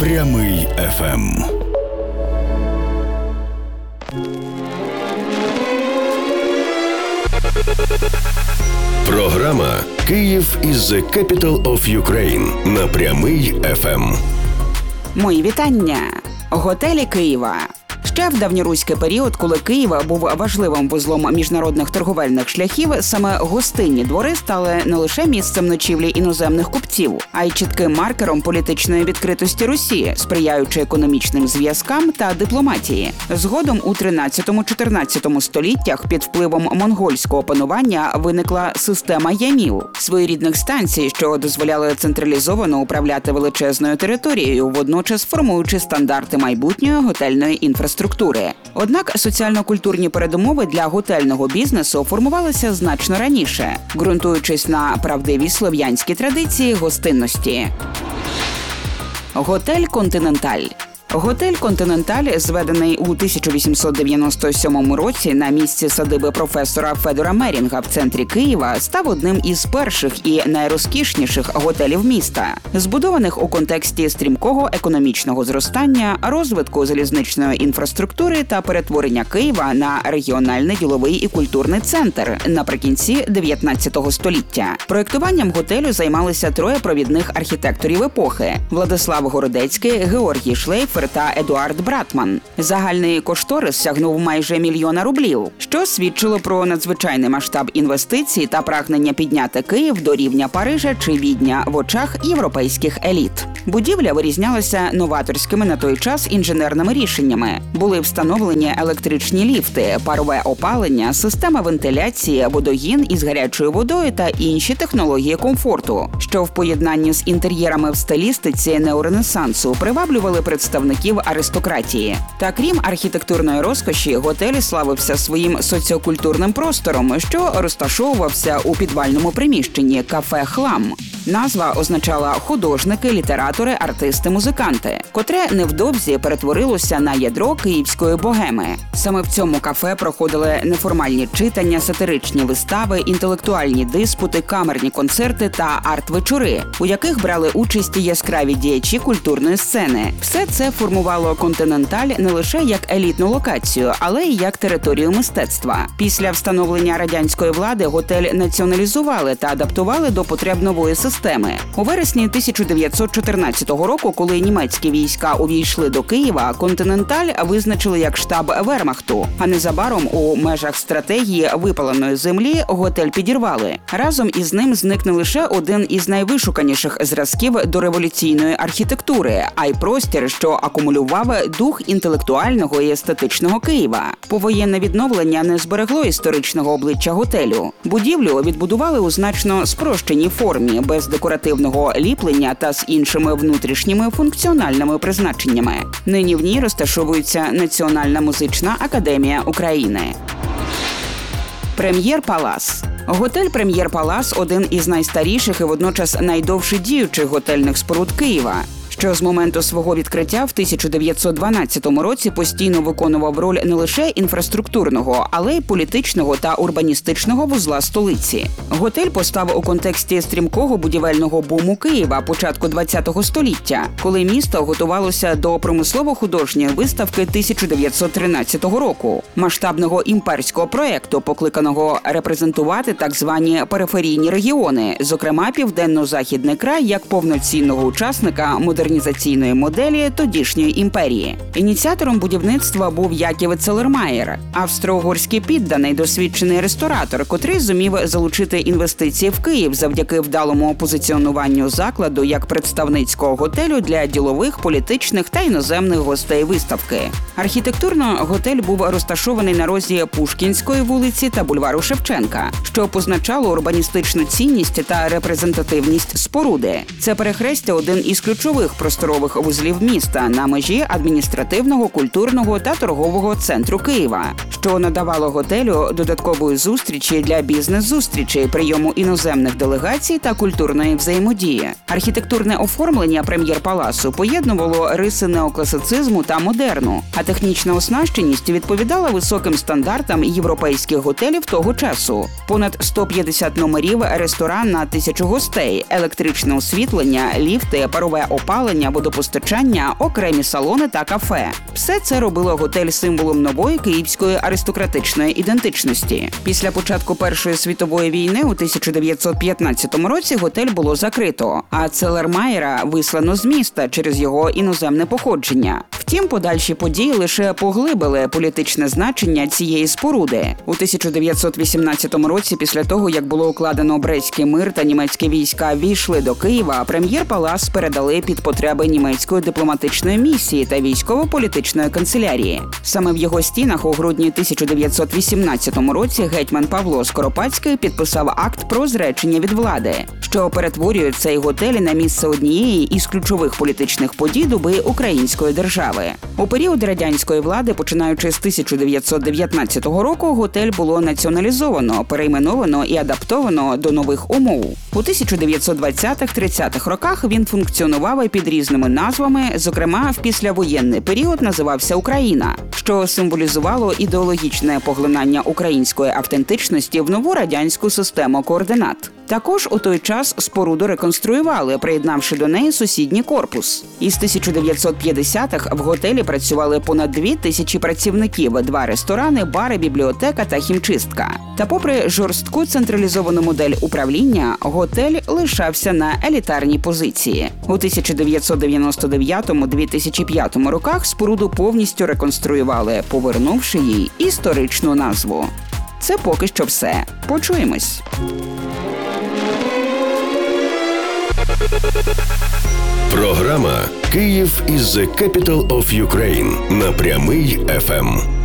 Прямий ФМ. Програма «Київ is the capital of Ukraine» на Прямий ФМ. Мої вітання. Готелі Києва. Ще в давньоруський період, коли Київ був важливим вузлом міжнародних торговельних шляхів, саме гостинні двори стали не лише місцем ночівлі іноземних купців, а й чітким маркером політичної відкритості Росії, сприяючи економічним зв'язкам та дипломатії. Згодом у 13-14 століттях під впливом монгольського панування виникла система ямів – своєрідних станцій, що дозволяли централізовано управляти величезною територією, водночас формуючи стандарти майбутньої готельної інфраструктури. Однак соціально-культурні передумови для готельного бізнесу формувалися значно раніше, ґрунтуючись на правдивій слов'янській традиції гостинності. Готель «Континенталь». Готель «Континенталь», зведений у 1897 році на місці садиби професора Федора Мерінга в центрі Києва, став одним із перших і найрозкішніших готелів міста, збудованих у контексті стрімкого економічного зростання, розвитку залізничної інфраструктури та перетворення Києва на регіональний діловий і культурний центр наприкінці 19 століття. Проєктуванням готелю займалися троє провідних архітекторів епохи – Владислав Городецький, Георгій Шлейфер та Едуард Братман. Загальний кошторис сягнув майже 1 мільйон рублів, що свідчило про надзвичайний масштаб інвестицій та прагнення підняти Київ до рівня Парижа чи Відня в очах європейських еліт. Будівля вирізнялася новаторськими на той час інженерними рішеннями. Були встановлені електричні ліфти, парове опалення, система вентиляції, водогін із гарячою водою та інші технології комфорту, що в поєднанні з інтер'єрами в стилістиці неоренесансу приваблювали представників аристократії. Та крім архітектурної розкоші, готель славився своїм соціокультурним простором, що розташовувався у підвальному приміщенні кафе «Хлам». Назва означала художники, літератори, артисти, музиканти, котре невдовзі перетворилося на ядро київської богеми. Саме в цьому кафе проходили неформальні читання, сатиричні вистави, інтелектуальні диспути, камерні концерти та арт-вечори, у яких брали участь яскраві діячі культурної сцени. Все це формувало «Континенталь» не лише як елітну локацію, але й як територію мистецтва. Після встановлення радянської влади готель націоналізували та адаптували до потреб нової системи. У вересні 1914 року, коли німецькі війська увійшли до Києва, «Континенталь» визначили як штаб Вермахту, а незабаром у межах стратегії випаленої землі готель підірвали. Разом із ним зник не лише один із найвишуканіших зразків дореволюційної архітектури, а й простір, що акумулював дух інтелектуального і естетичного Києва. Повоєнне відновлення не зберегло історичного обличчя готелю. Будівлю відбудували у значно спрощеній формі, без декоративного ліплення та з іншими внутрішніми функціональними призначеннями. Нині в ній розташовується Національна музична академія України. Прем'єр-палас. Готель «Прем'єр-палас» – один із найстаріших і водночас найдовше діючих готельних споруд Києва, що з моменту свого відкриття в 1912 році постійно виконував роль не лише інфраструктурного, але й політичного та урбаністичного вузла столиці. Готель постав у контексті стрімкого будівельного буму Києва початку ХХ століття, коли місто готувалося до промислово-художньої виставки 1913 року, масштабного імперського проєкту, покликаного репрезентувати так звані периферійні регіони, зокрема Південно-Західний край, як повноцінного учасника модернізаційної моделі тодішньої імперії. Ініціатором будівництва був Яків Целермаєр, австро-угорський підданий, досвідчений ресторатор, котрий зумів залучити інвестиції в Київ завдяки вдалому позиціонуванню закладу як представницького готелю для ділових, політичних та іноземних гостей виставки. Архітектурно готель був розташований на розі Пушкінської вулиці та бульвару Шевченка, що позначало урбаністичну цінність та репрезентативність споруди. Це перехрестя – один із ключових просторових вузлів міста на межі адміністративного, культурного та торгового центру Києва, що надавало готелю додаткової зустрічі для бізнес-зустрічей, прийому іноземних делегацій та культурної взаємодії. Архітектурне оформлення прем'єр-паласу поєднувало риси неокласицизму та модерну, а технічна оснащеність відповідала високим стандартам європейських готелів того часу. Понад 150 номерів, ресторан на 1000 гостей, електричне освітлення, ліфти, парове опалення, опалення, водопостачання, окремі салони та кафе. Все це робило готель символом нової київської аристократичної ідентичності. Після початку Першої світової війни у 1915 році готель було закрито, а Целлермайера вислано з міста через його іноземне походження. Втім, подальші події лише поглибили політичне значення цієї споруди. У 1918 році, після того, як було укладено Брестський мир та німецькі війська війшли до Києва, прем'єр-палац передали під потреби німецької дипломатичної місії та військово-політичної канцелярії. Саме в його стінах у грудні 1918 році гетьман Павло Скоропадський підписав акт про зречення від влади, що перетворює цей готель на місце однієї із ключових політичних подій доби української держави. У період радянської влади, починаючи з 1919 року, готель було націоналізовано, перейменовано і адаптовано до нових умов. У 1920-30-х роках він функціонував під різними назвами, зокрема, в післявоєнний період називався «Україна», що символізувало ідеологічне поглинання української автентичності в нову радянську систему координат. Також у той час споруду реконструювали, приєднавши до неї сусідній корпус. Із 1950-х в готелі працювали понад 2000 працівників, 2 ресторани, бари, бібліотека та хімчистка. Та попри жорстку централізовану модель управління, готель лишався на елітарній позиції. У 1999-2005 роках споруду повністю реконструювали, повернувши їй історичну назву. Це поки що все. Почуємось. Програма «Київ is the capital of Ukraine» на Прямий ФМ.